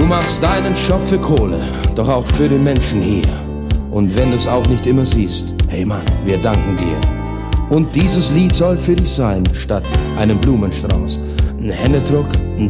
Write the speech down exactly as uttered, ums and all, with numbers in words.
machst deinen Job für Kohle, doch auch für den Menschen hier. Und wenn du's auch nicht immer siehst, hey Mann, wir danken dir. Und dieses Lied soll für dich sein, statt einem Blumenstrauß, ein Händedruck, ein